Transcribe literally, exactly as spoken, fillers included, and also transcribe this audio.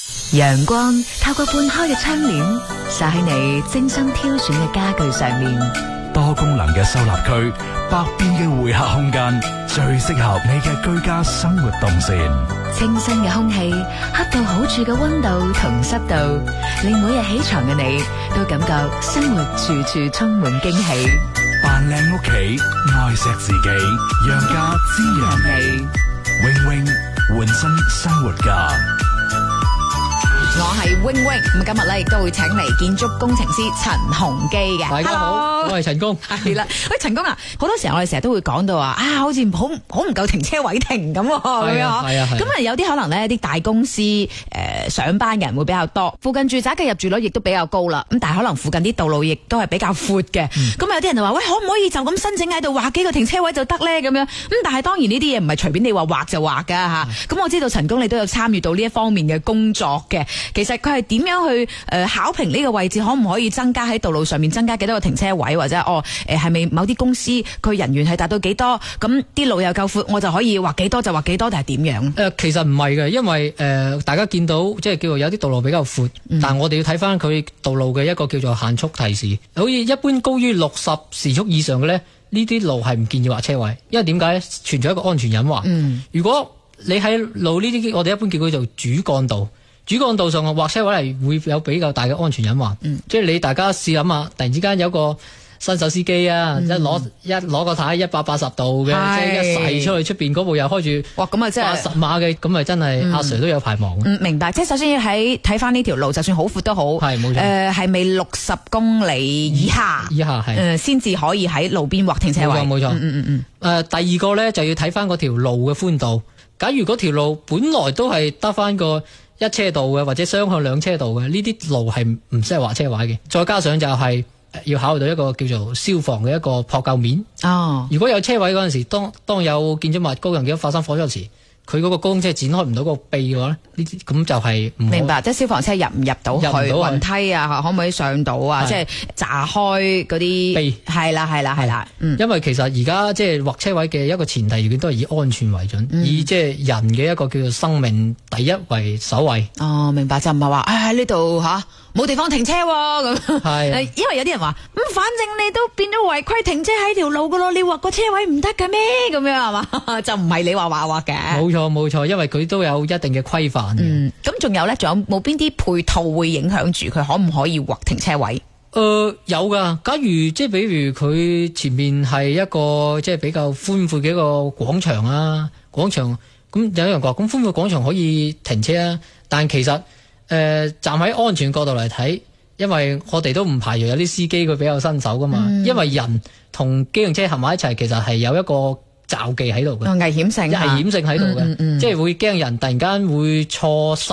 陽光透過半開嘅窗簾灑喺你精心挑選嘅家具上面， 多功能嘅收納區，百變嘅會客空間，最適合你嘅居家生活動線。 清新嘅空氣，恰到好處嘅溫度同濕度，令每日起床嘅你都感覺生活處處充滿驚喜。 扮靚屋企，愛錫自己，讓家滋養你。永永換身生活家。 我係 wing wing，咁今日咧亦都會請嚟建築工程師陳鴻基嘅。 大家好， Hello 我係陳工。 係啦，喂，陳工啊，好多時候我哋成日都會講到話啊，好似好好唔夠停車位停咁，咁樣嗬。 係啊， 咁啊有啲可能咧，啲大公司誒、呃、上班嘅人會比較多，附近住宅嘅入住率亦都比較高啦。咁但係可能附近啲道路亦都係比較闊嘅。咁、嗯、有啲人就話喂，可唔可以就咁申請喺度劃幾個停車位就得咧？咁樣咁，但係當然呢啲嘢唔係隨便你話劃就劃噶吓。咁、嗯、我知道陳工你都有參與到呢一方面嘅工作嘅。其實佢係點樣去誒、呃、考評呢個位置，可唔可以增加喺道路上面增加幾多個停車位，或者哦誒係咪某啲公司佢人員係達到幾多，咁啲路又夠闊，我就可以劃幾多就劃幾多，定係點樣？誒、 呃，其實唔係嘅，因為誒、呃、大家見到即係叫做有啲道路比較闊，嗯、但係我哋要睇翻佢道路嘅一個叫做限速提示，好似一般高於六十時速以上嘅咧，呢啲路係唔建議劃車位，因為點解咧？存在一個安全隱患。嗯，如果你喺路呢啲，我哋一般叫佢做主幹道。主幹道上嘅劃車位係會有比較大嘅安全隱患，嗯、即係你大家試諗下，突然之間有個新手司機啊，嗯、一攞一攞個軚一百八十度嘅，即係一駛出去出邊嗰部又開住，哇咁啊真係八十碼嘅，咁啊真係、嗯、阿 Sir 都有排忙。 嗯，明白。即係首先要喺睇翻呢條路，就算好闊都好，係冇錯。誒係咪六十公里以下？以下係誒先至可以喺路邊劃停車位。冇錯冇錯。嗯嗯嗯嗯。誒第二個咧就要睇翻嗰條路嘅寬度。假如嗰條路本來都係得翻個一車道嘅或者雙向兩車道嘅，呢啲路係唔適合劃車位嘅。再加上就係要考慮到一個叫做消防嘅一個撲救面。哦，如果有車位嗰陣時，當當有建築物高人幾多發生火災時，佢嗰個高架車展開唔到個臂嘅話咧，呢啲咁就係唔明白。即係消防車入唔入到去？入唔到雲梯啊？可唔可以上到啊？即係炸開嗰啲臂？係啦係啦係啦。嗯，因為其實而家即係劃車位嘅一個前提條件都係以安全為準，嗯、以即係人嘅一個叫做生命第一為首位。哦，明白，就唔係話誒喺呢度吓冇地方停車咁。係，因為有啲人話咁、嗯，反正你都變咗違規停車喺條路噶咯，你劃個車位唔得嘅咩？咁樣係嘛？就唔係你話劃劃嘅。冇錯冇錯，因為佢都有一定嘅規範嘅。嗯，咁仲有咧，仲有冇邊啲配套會影響住佢可唔可以劃停車位？誒、呃，有噶。假如即係比如佢前面係一個即係比較寬闊嘅一個廣場啊，廣場咁有人話咁寬闊廣場可以停車啊，但其實誒、呃、站喺安全角度嚟睇，因為我哋都唔排除有啲司機佢比較新手噶嘛，嗯、因為人同機動車合埋一齊，其實係有一個罩技喺度嘅，危險性，危險性喺度嘅，嗯嗯嗯、即係會驚人突然間會錯